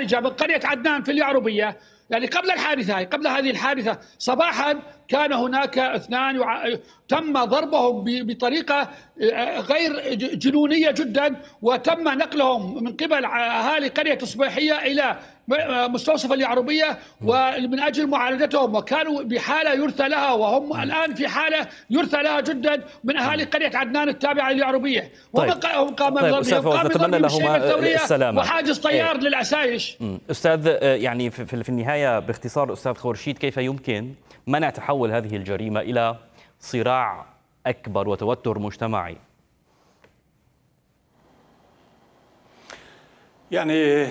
خارجة من قرية عدنان في اليعربية، يعني قبل هذه الحادثة صباحا كان هناك اثنان تم ضربهم بطريقة غير جنونية جدا، وتم نقلهم من قبل أهالي قرية الصبيحية إلى مستوصف اليعربية ومن أجل معالجتهم، وكانوا بحالة يرثى لها، وهم الآن في حالة يرثى لها جدا من أهالي قرية عدنان التابعة لليعربية. طيب. قام نتمنى لهما السلامة. وحاجز طيار للعسايش. أستاذ، يعني في النهاية باختصار أستاذ خورشيد، كيف يمكن منع تحول هذه الجريمة إلى صراع أكبر وتوتر مجتمعي؟ يعني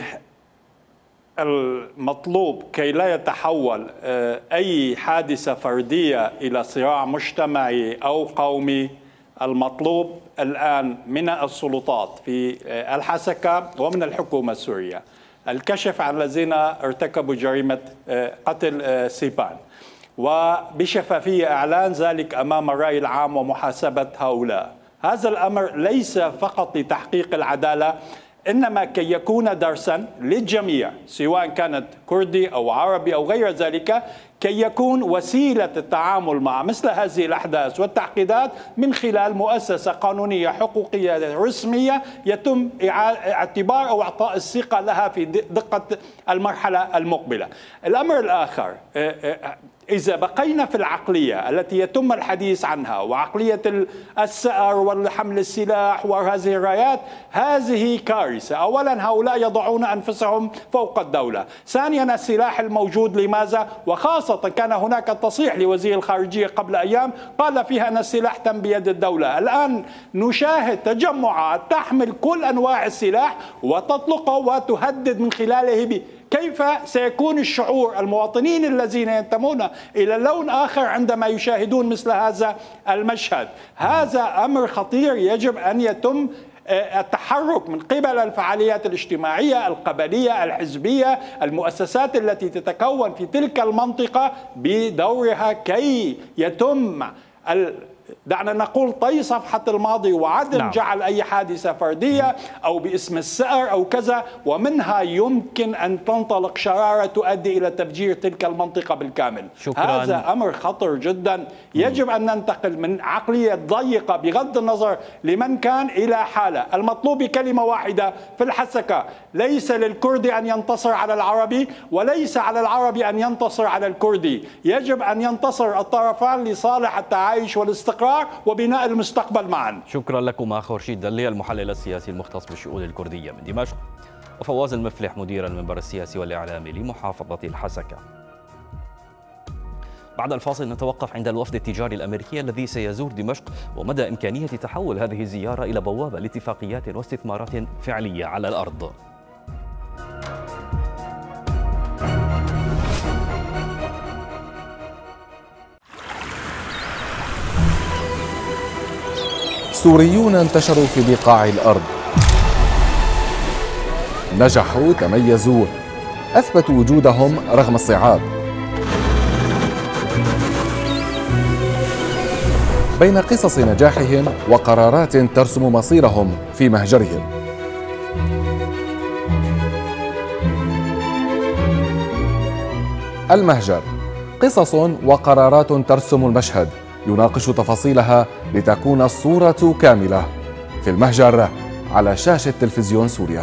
المطلوب كي لا يتحول أي حادثة فردية إلى صراع مجتمعي أو قومي، المطلوب الآن من السلطات في الحسكة ومن الحكومة السورية الكشف عن الذين ارتكبوا جريمة قتل سيبان، وبشفافية إعلان ذلك أمام الرأي العام ومحاسبة هؤلاء. هذا الأمر ليس فقط لتحقيق العدالة، إنما كي يكون درسا للجميع سواء كانت كردي أو عربي أو غير ذلك، كي يكون وسيلة التعامل مع مثل هذه الأحداث والتعقيدات من خلال مؤسسة قانونية حقوقية رسمية يتم اعتبار أو إعطاء الثقة لها في دقة المرحلة المقبلة. الأمر الآخر، إذا بقينا في العقلية التي يتم الحديث عنها وعقلية السأر والحمل السلاح وهذه الرايات، هذه كارثة. أولا هؤلاء يضعون أنفسهم فوق الدولة، ثانيا السلاح الموجود لماذا؟ وخاصة كان هناك تصريح لوزير الخارجية قبل أيام قال فيها أن السلاح تم بيد الدولة. الآن نشاهد تجمعات تحمل كل أنواع السلاح وتطلقه وتهدد من خلاله كيف سيكون الشعور المواطنين الذين ينتمون إلى لون آخر عندما يشاهدون مثل هذا المشهد؟ هذا أمر خطير، يجب أن يتم التحرك من قبل الفعاليات الاجتماعية القبلية الحزبية، المؤسسات التي تتكون في تلك المنطقة بدورها كي يتم دعنا نقول طي صفحة الماضي وعدم جعل أي حادثة فردية أو باسم السأر أو كذا، ومنها يمكن أن تنطلق شرارة تؤدي إلى تفجير تلك المنطقة بالكامل. شكراً. هذا أمر خطر جدا، يجب أن ننتقل من عقلية ضيقة بغض النظر لمن كان إلى حالة. المطلوب كلمة واحدة في الحسكة: ليس للكردي أن ينتصر على العربي، وليس على العربي أن ينتصر على الكردي. يجب أن ينتصر الطرفان لصالح التعايش والاستقرار وبناء المستقبل معا. شكرا لكم خورشيد دلي المحلل السياسي المختص بالشؤون الكردية من دمشق، وفواز المفلح مدير المنبر السياسي والإعلامي لمحافظة الحسكة. بعد الفاصل نتوقف عند الوفد التجاري الأمريكي الذي سيزور دمشق ومدى إمكانية تحول هذه الزيارة إلى بوابة لاتفاقيات واستثمارات فعلية على الأرض. سوريون انتشروا في بقاع الأرض، نجحوا، تميزوا، أثبتوا وجودهم رغم الصعاب. بين قصص نجاحهم وقرارات ترسم مصيرهم في مهجرهم. المهجر، قصص وقرارات ترسم المشهد، يناقش تفاصيلها لتكون الصورة كاملة. في المهجر على شاشة تلفزيون سوريا.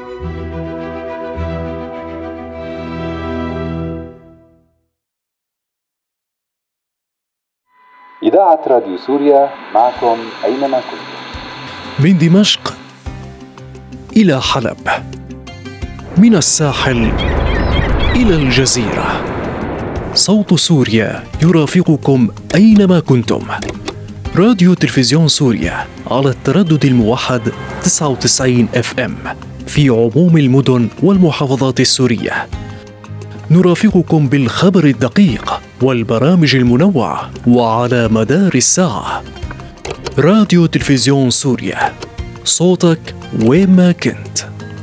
إذاعة راديو سوريا معكم أينما كنتم. من دمشق إلى حلب، من الساحل إلى الجزيرة، صوت سوريا يرافقكم أينما كنتم. راديو تلفزيون سوريا على التردد الموحد 99 FM في عموم المدن والمحافظات السورية. نرافقكم بالخبر الدقيق والبرامج المنوعة وعلى مدار الساعة. راديو تلفزيون سوريا، صوتك وين ما كنت.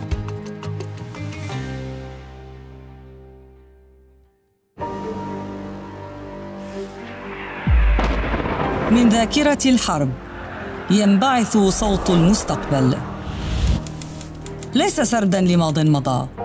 من ذاكرة الحرب ينبعث صوت المستقبل، ليس سردا لماض مضى،